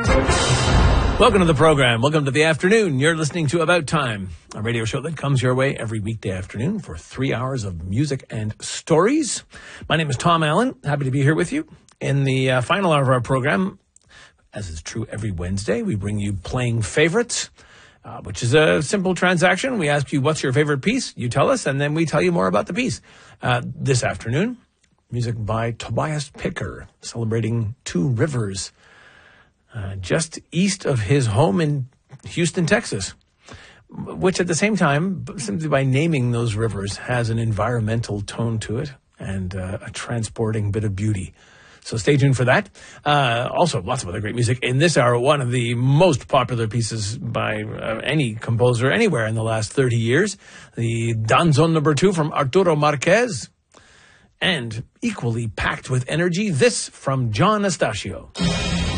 Welcome to the program. Welcome to the afternoon. You're listening to About Time, a radio show that comes your way every weekday afternoon for 3 hours of music and stories. My name is Tom Allen. Happy to be here with you. In the final hour of our program, as is true every Wednesday, we bring you Playing Favorites, which is a simple transaction. We ask you, what's your favorite piece? You tell us, and then we tell you more about the piece. This afternoon, music by Tobias Picker, celebrating Two Rivers, just east of his home in Houston, Texas, which at the same time, simply by naming those rivers, has an environmental tone to it and a transporting bit of beauty. So stay tuned for that. Also, lots of other great music in this hour. One of the most popular pieces by any composer anywhere in the last 30 years, the Danzón No. 2 from Arturo Marquez. And equally packed with energy, this from John Estacio.